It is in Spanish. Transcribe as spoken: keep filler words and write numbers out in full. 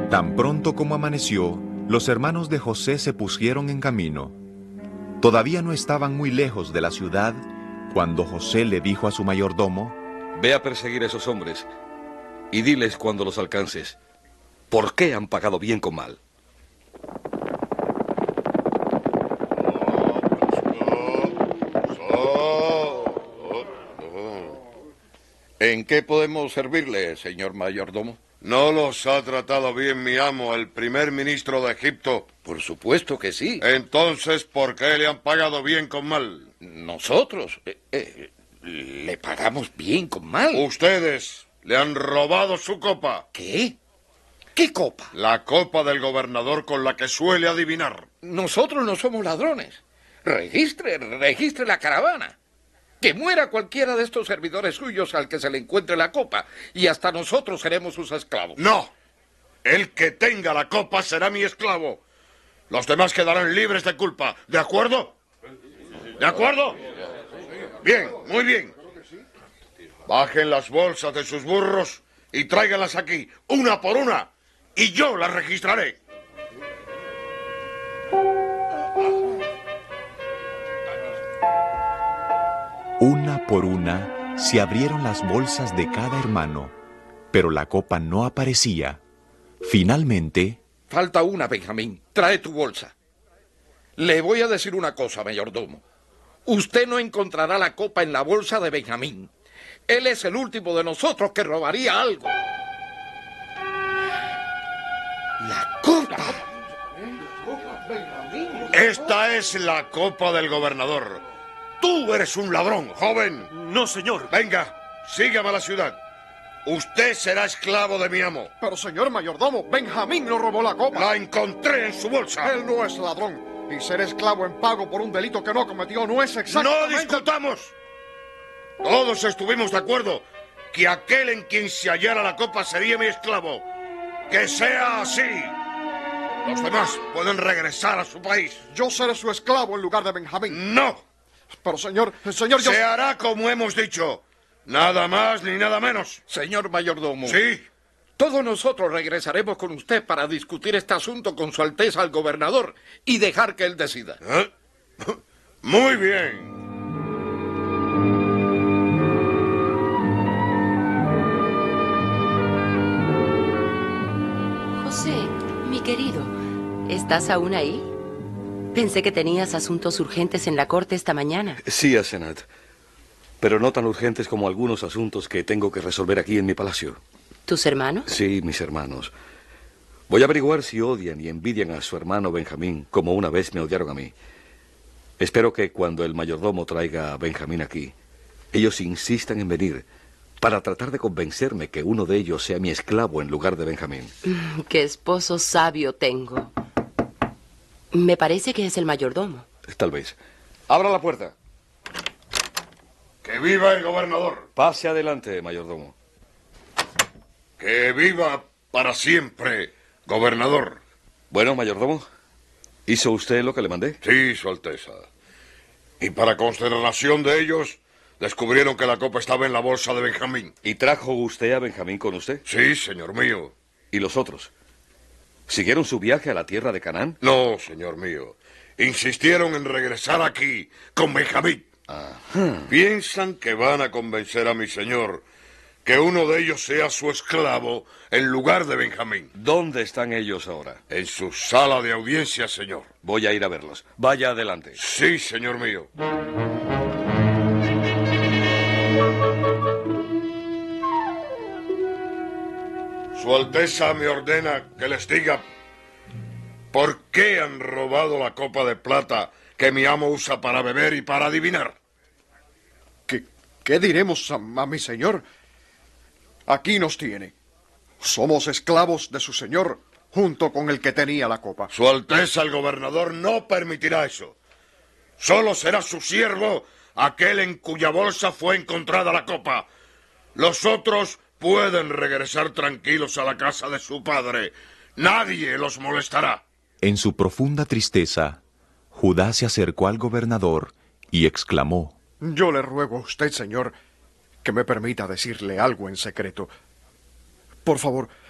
Tan pronto como amaneció, los hermanos de José se pusieron en camino. Todavía no estaban muy lejos de la ciudad cuando José le dijo a su mayordomo: Ve a perseguir a esos hombres y diles cuando los alcances, ¿por qué han pagado bien con mal? ¿En qué podemos servirle, señor mayordomo? ¿No los ha tratado bien mi amo, el primer ministro de Egipto? Por supuesto que sí. Entonces, ¿por qué le han pagado bien con mal? Nosotros eh, eh, le pagamos bien con mal. Ustedes le han robado su copa. ¿Qué? ¿Qué copa? La copa del gobernador con la que suele adivinar. Nosotros no somos ladrones. Registre, registre la caravana. Que muera cualquiera de estos servidores suyos al que se le encuentre la copa, y hasta nosotros seremos sus esclavos. ¡No! El que tenga la copa será mi esclavo. Los demás quedarán libres de culpa. ¿De acuerdo? ¿De acuerdo? Bien, muy bien. Bajen las bolsas de sus burros y tráiganlas aquí, una por una, y yo las registraré. Una por una se abrieron las bolsas de cada hermano, pero la copa no aparecía. Finalmente... Falta una, Benjamín. Trae tu bolsa. Le voy a decir una cosa, mayordomo. Usted no encontrará la copa en la bolsa de Benjamín. Él es el último de nosotros que robaría algo. ¡La copa! Esta es la copa del gobernador. Tú eres un ladrón, joven. No, señor. Venga, sígame a la ciudad. Usted será esclavo de mi amo. Pero, señor mayordomo, Benjamín no robó la copa. La encontré en su bolsa. Él no es ladrón. Y ser esclavo en pago por un delito que no cometió no es exactamente... ¡No discutamos! Todos estuvimos de acuerdo que aquel en quien se hallara la copa sería mi esclavo. ¡Que sea así! Los demás pueden regresar a su país. Yo seré su esclavo en lugar de Benjamín. ¡No! Pero, señor, señor, yo... Se hará como hemos dicho. Nada más ni nada menos. Señor mayordomo. Sí. Todos nosotros regresaremos con usted para discutir este asunto con Su Alteza el gobernador y dejar que él decida. ¿Eh? Muy bien. José, mi querido, ¿estás aún ahí? Pensé que tenías asuntos urgentes en la corte esta mañana. Sí, Asenat, pero no tan urgentes como algunos asuntos que tengo que resolver aquí en mi palacio. ¿Tus hermanos? Sí, mis hermanos. Voy a averiguar si odian y envidian a su hermano Benjamín como una vez me odiaron a mí. Espero que cuando el mayordomo traiga a Benjamín aquí, ellos insistan en venir para tratar de convencerme que uno de ellos sea mi esclavo en lugar de Benjamín. ¡Qué esposo sabio tengo! Me parece que es el mayordomo. Tal vez. Abra la puerta. ¡Que viva el gobernador! Pase adelante, mayordomo. ¡Que viva para siempre, gobernador! Bueno, mayordomo, ¿hizo usted lo que le mandé? Sí, Su Alteza. Y para consternación de ellos, descubrieron que la copa estaba en la bolsa de Benjamín. ¿Y trajo usted a Benjamín con usted? Sí, señor mío. ¿Y los otros? ¿Siguieron su viaje a la tierra de Canaán? No, señor mío. Insistieron en regresar aquí con Benjamín. Ajá. Piensan que van a convencer a mi señor que uno de ellos sea su esclavo en lugar de Benjamín. ¿Dónde están ellos ahora? En su sala de audiencia, señor. Voy a ir a verlos. Vaya adelante. Sí, señor mío. Su Alteza me ordena que les diga por qué han robado la copa de plata que mi amo usa para beber y para adivinar. ¿Qué, qué diremos a, a mi señor? Aquí nos tiene. Somos esclavos de su señor, junto con el que tenía la copa. Su Alteza el gobernador no permitirá eso. Solo será su siervo aquel en cuya bolsa fue encontrada la copa. Los otros pueden regresar tranquilos a la casa de su padre. Nadie los molestará. En su profunda tristeza, Judá se acercó al gobernador y exclamó: Yo le ruego a usted, señor, que me permita decirle algo en secreto. Por favor,